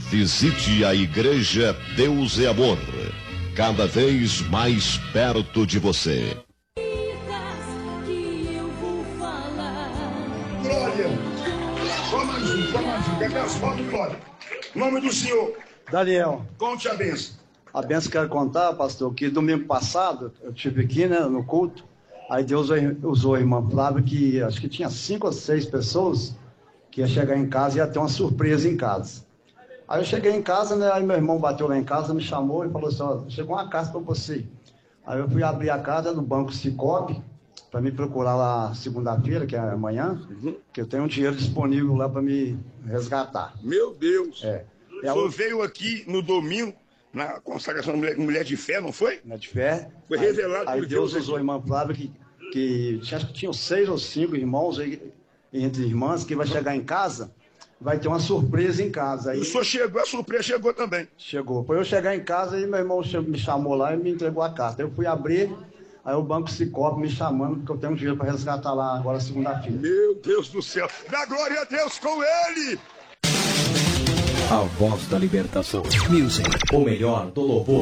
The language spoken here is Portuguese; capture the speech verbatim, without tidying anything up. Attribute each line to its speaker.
Speaker 1: Visite a Igreja Deus é Amor, cada vez mais perto de você.
Speaker 2: Glória, só mais um, só mais um, cadê as fotos, Glória? Nome do Senhor.
Speaker 3: Daniel.
Speaker 2: Conte a benção.
Speaker 3: A benção que eu quero contar, pastor, que domingo passado eu estive aqui, né, no culto, aí Deus usou a irmã Flávia, que acho que tinha cinco ou seis pessoas que ia chegar em casa e ia ter uma surpresa em casa. Aí eu cheguei em casa, né, aí meu irmão bateu lá em casa, me chamou e falou assim, ó, chegou uma carta para você. Aí eu fui abrir a carta do Banco Cicobi, para me procurar lá segunda-feira, que é amanhã, uhum. que eu tenho um dinheiro disponível lá para me resgatar.
Speaker 2: Meu Deus!
Speaker 3: É.
Speaker 2: O senhor eu... veio aqui no domingo, na consagração da mulher, mulher de fé, não foi?
Speaker 3: Mulher de fé.
Speaker 2: Foi
Speaker 3: aí,
Speaker 2: revelado
Speaker 3: aí
Speaker 2: por
Speaker 3: Deus. Deus usou a
Speaker 2: aqui.
Speaker 3: irmã Flávia, que, que acho que tinham seis ou cinco irmãos aí, entre irmãs, que vai chegar em casa, vai ter uma surpresa em casa. Aí...
Speaker 2: O senhor chegou, a surpresa chegou também.
Speaker 3: Chegou. Foi eu chegar em casa e meu irmão me chamou lá e me entregou a carta. Eu fui abrir, aí o Banco Cicobi me chamando, porque eu tenho um dinheiro para resgatar lá agora segunda-feira.
Speaker 2: Meu Deus do céu! Dá glória a Deus com ele!
Speaker 4: A voz da libertação. Music, o melhor do louvor.